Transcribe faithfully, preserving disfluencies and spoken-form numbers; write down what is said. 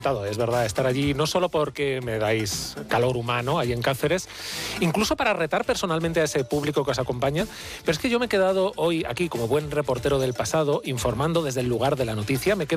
Es verdad, estar allí no solo porque me dais calor humano ahí en Cáceres, incluso para retar personalmente a ese público que os acompaña, pero es que yo me he quedado hoy aquí como buen reportero del pasado, informando desde el lugar de la noticia, me quedo